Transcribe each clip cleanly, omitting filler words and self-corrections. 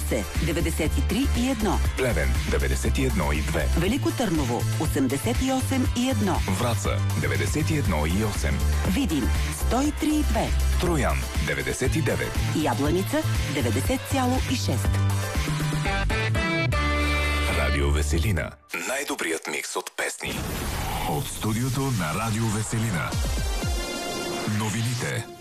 Русе 93,1. Плевен 91,2. Велико Търново 88,1. Враца 91,8. Видин 103,2. Троян 99. Ябланица 90,6. Радио Веселина. Най-добрият микс от песни. От студиото на Радио Веселина. Новините.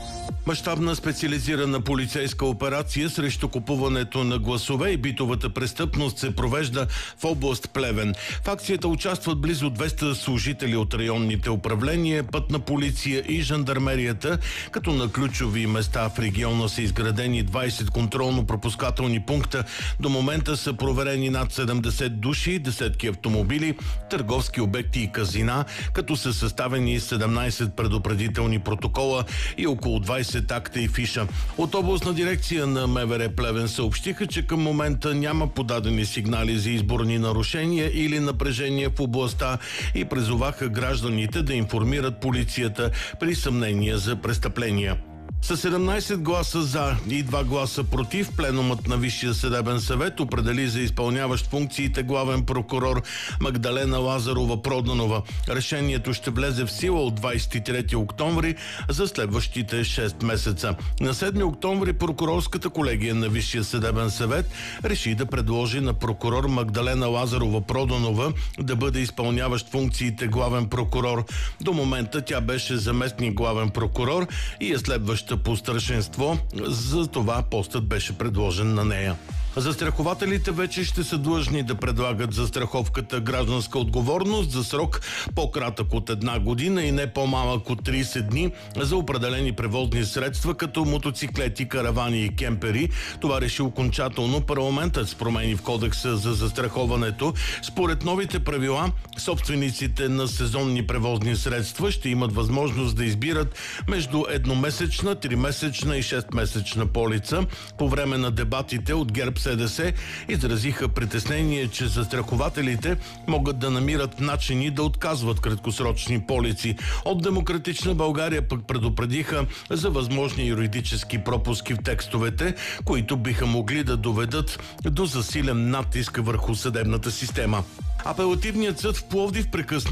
Мащабна специализирана полицейска операция срещу купуването на гласове и битовата престъпност се провежда в област Плевен. В акцията участват близо 200 служители от районните управления, пътна полиция и жандармерията, като на ключови места в региона са изградени 20 контролно-пропускателни пункта. До момента са проверени над 70 души, десетки автомобили, търговски обекти и казина, като са съставени 17 предупредителни протокола и около 20 акта и фиша. От областна дирекция на МВР Плевен съобщиха, че към момента няма подадени сигнали за изборни нарушения или напрежение в областта и призоваха гражданите да информират полицията при съмнения за престъпления. С 17 гласа за и 2 гласа против, пленумът на Висшия съдебен съвет определи за изпълняващ функциите главен прокурор Магдалена Лазарова-Проданова. Решението ще влезе в сила от 23 октомври за следващите 6 месеца. На 7 октомври прокурорската колегия на Висшия съдебен съвет реши да предложи на прокурор Магдалена Лазарова-Проданова да бъде изпълняващ функциите главен прокурор. До момента тя беше заместник главен прокурор и е следваща по старшинство, за това постът беше предложен на нея. Застрахователите вече ще са длъжни да предлагат застраховката гражданска отговорност за срок по-кратък от 1 година и не по-малък от 30 дни за определени превозни средства, като мотоциклети, каравани и кемпери. Това реши окончателно парламентът с промени в кодекса за застраховането. Според новите правила, собствениците на сезонни превозни средства ще имат възможност да избират между едномесечна, 3-месечна и 6-месечна полица. По време на дебатите от ГЕРБ СДС изразиха притеснение, че застрахователите могат да намират начини да отказват краткосрочни полици. От Демократична България пък предупредиха за възможни юридически пропуски в текстовете, които биха могли да доведат до засилен натиск върху съдебната система. Апелативният съд в Пловдив прекъсна